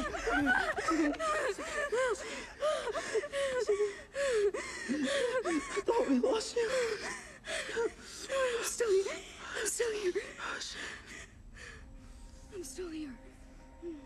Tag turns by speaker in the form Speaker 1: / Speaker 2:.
Speaker 1: I thought we lost you.
Speaker 2: I'm still here. I'm still here. I'm still here.